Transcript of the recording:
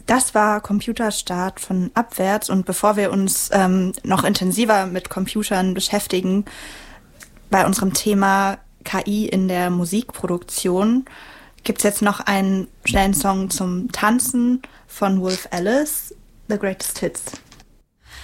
Das war Computerstart von Abwärts, und bevor wir uns noch intensiver mit Computern beschäftigen, bei unserem Thema KI in der Musikproduktion, gibt's jetzt noch einen schnellen Song zum Tanzen von Wolf Alice, The Greatest Hits.